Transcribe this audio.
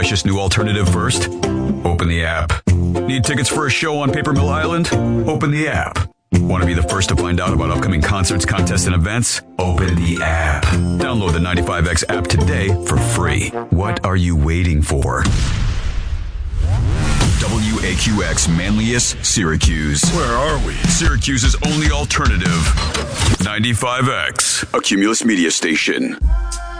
precious new alternative first? Open the app. Need tickets for a show on Paper Mill Island? Open the app. Want to be the first to find out about upcoming concerts, contests, and events? Open the app. Download the 95X app today for free. What are you waiting for? WAQX Manlius, Syracuse. Where are we? Syracuse's only alternative. 95X, a Cumulus media station.